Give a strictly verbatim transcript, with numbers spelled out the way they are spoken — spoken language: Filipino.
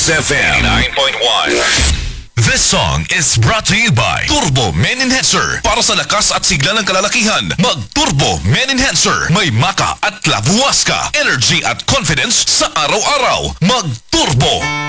Kiss F M nine point one. This song is brought to you by Turbo Men Enhancer. Para sa lakas at sigla ng kalalakihan, mag-Turbo Men Enhancer. May maka at labuwas ka. Energy at confidence sa araw-araw. Mag-Turbo